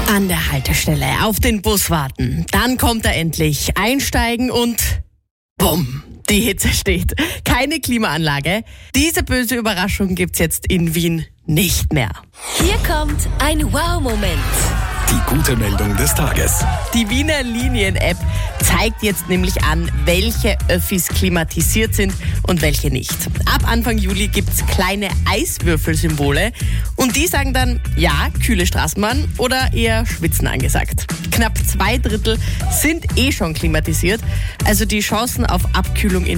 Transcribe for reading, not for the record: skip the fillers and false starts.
An der Haltestelle auf den Bus warten. Dann kommt er endlich. Einsteigen und bumm, die Hitze steht. Keine Klimaanlage. Diese böse Überraschung gibt's jetzt in Wien nicht mehr. Hier kommt ein Wow-Moment. Die gute Meldung des Tages. Die Wiener Linien-App zeigt jetzt nämlich an, welche Öffis klimatisiert sind und welche nicht. Ab Anfang Juli gibt's kleine Eiswürfelsymbole und die sagen dann, ja, kühle Straßenbahn oder eher Schwitzen angesagt. Knapp 2/3 sind schon klimatisiert, also die Chancen auf Abkühlung in